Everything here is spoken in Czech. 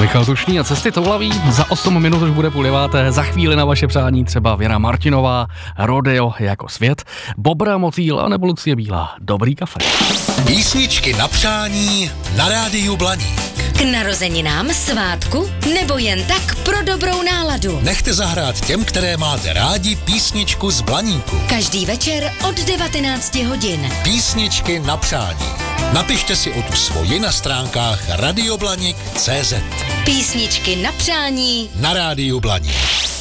Michal Tušný a Cesty toulaví. Za 8 minut už bude 8:30. Za chvíli na vaše přání třeba Věra Martinová, Rodeo jako svět, Bobra Motýl a nebo Lucie Bílá. Dobrý kafe. Písničky na přání na rádiu Blaník. K narozeninám, svátku nebo jen tak pro dobrou náladu. Nechte zahrát těm, které máte rádi, písničku z Blaníku. Každý večer od 19 hodin. Písničky na přání. Napište si o tu svoji na stránkách radioblanik.cz. Písničky na přání Na rádiu Blaník.